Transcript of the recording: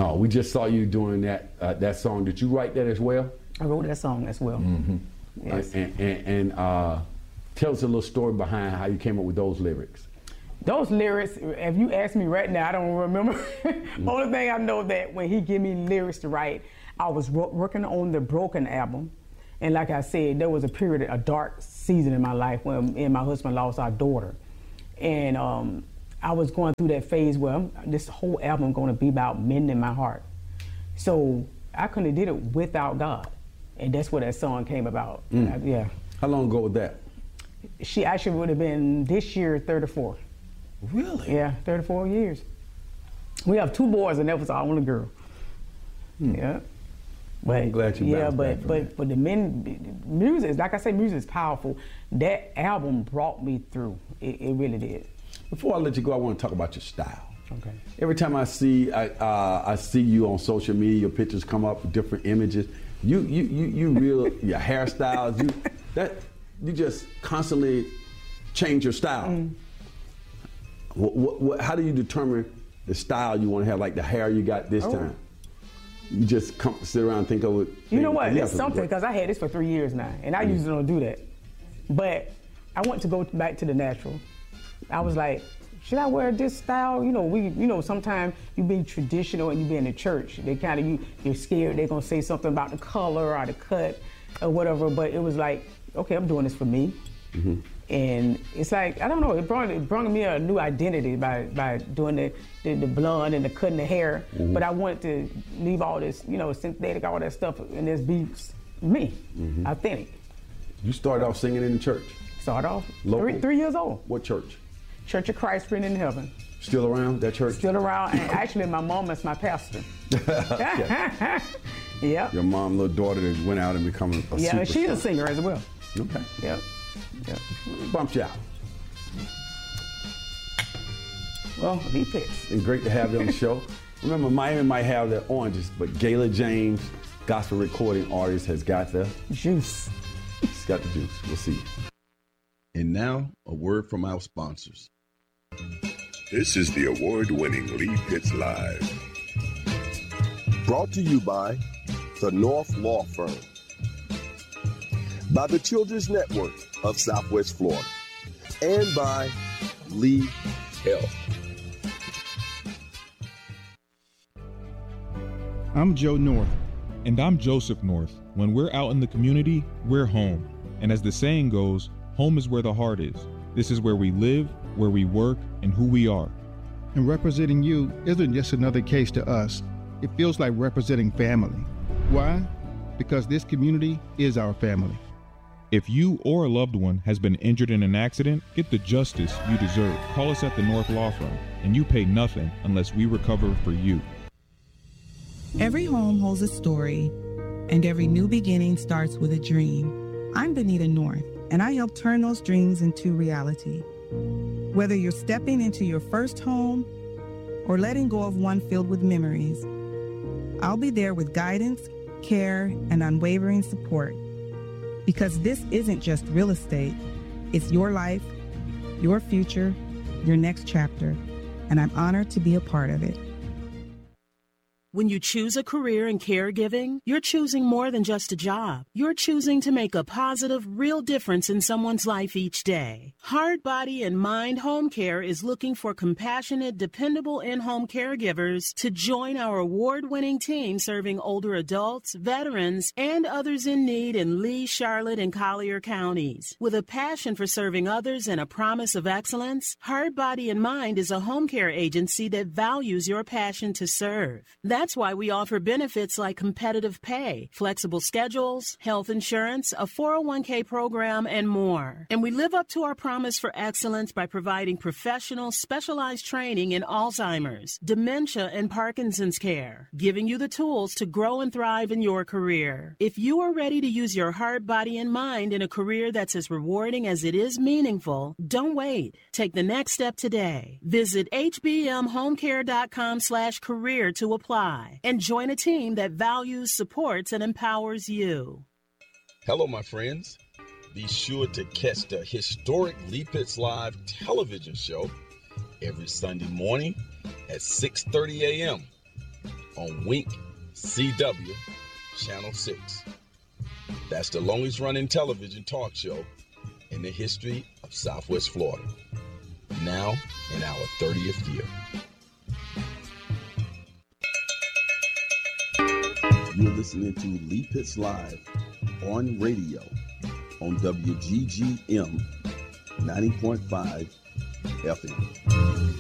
Oh, we just saw you doing that song. Did you write that as well? I wrote that song as well. Mm-hmm. Yes. And tell us a little story behind how you came up with those lyrics. Those lyrics, if you ask me right now, I don't remember. Only thing I know that when he gave me lyrics to write, I was working on the Broken album. And like I said, there was a period, a dark season in my life when me and my husband lost our daughter. And I was going through that phase where this whole album going to be about mending my heart. So I couldn't have did it without God. And that's where that song came about. Yeah. How long ago was that? She actually would have been this year 34. Really? Yeah, 34 years. We have 2 boys and that was our only girl. Yeah. But I'm glad you bounced back from that. But the music, like I say, music is powerful. That album brought me through. It really did. Before I let you go, I want to talk about your style. Okay. Every time I see you on social media, your pictures come up with different images. You your hairstyles, you just constantly change your style. How do you determine the style you want to have, like the hair you got this time? You just sit around and think of it. You know what? It's something, because I had this for 3 years now, and I usually don't do that. But I want to go back to the natural. I was like, should I wear this style? Sometimes you be traditional and you be in the church. They kind of, you're scared they're going to say something about the color or the cut or whatever. But it was like, okay, I'm doing this for me. Mm-hmm. And it's like, I don't know, it brought me a new identity by doing the blonde and the cutting the hair. Mm-hmm. But I wanted to leave all this, synthetic, all that stuff, and this be me, authentic. You started off singing in the church? Started off local? 3 years old. What church? Church of Christ Written in Heaven. Still around, that church? Still around, and actually my mom is my pastor. Yeah. Your mom, little daughter that went out and become a superstar. Yeah, she's a singer as well. Okay. Yeah. Bumped you out. Well, he picks. It's great to have you on the show. Remember, Miami might have their oranges, but Gayla James, gospel recording artist, has got the juice. She's got the juice. We'll see you. And now, a word from our sponsors. This is the award-winning Lee Pitts Live. Brought to you by the North Law Firm, by the Children's Network of Southwest Florida, and by Lee Health. I'm Joe North. And I'm Joseph North. When we're out in the community, we're home. And as the saying goes, home is where the heart is. This is where we live, where we work, and who we are. And representing you isn't just another case to us. It feels like representing family. Why? Because this community is our family. If you or a loved one has been injured in an accident, get the justice you deserve. Call us at the North Law Firm, and you pay nothing unless we recover for you. Every home holds a story, and every new beginning starts with a dream. I'm Benita North, and I help turn those dreams into reality. Whether you're stepping into your first home or letting go of one filled with memories, I'll be there with guidance, care, and unwavering support. Because this isn't just real estate, it's your life, your future, your next chapter, and I'm honored to be a part of it. When you choose a career in caregiving, you're choosing more than just a job. You're choosing to make a positive, real difference in someone's life each day. Heart, Body, and Mind Home Care is looking for compassionate, dependable in-home caregivers to join our award-winning team serving older adults, veterans, and others in need in Lee, Charlotte, and Collier counties. With a passion for serving others and a promise of excellence, Heart, Body, and Mind is a home care agency that values your passion to serve. That's why we offer benefits like competitive pay, flexible schedules, health insurance, a 401k program, and more. And we live up to our promise for excellence by providing professional, specialized training in Alzheimer's, dementia, and Parkinson's care, giving you the tools to grow and thrive in your career. If you are ready to use your heart, body, and mind in a career that's as rewarding as it is meaningful, don't wait. Take the next step today. Visit hbmhomecare.com/career to apply. And join a team that values, supports, and empowers you. Hello, my friends. Be sure to catch the historic Lee Pitts Live television show every Sunday morning at 6:30 a.m. on Wink CW, Channel 6. That's the longest running television talk show in the history of Southwest Florida. Now in our 30th year. You're listening to Lee Pitts Live on radio on WGGM 90.5 FM.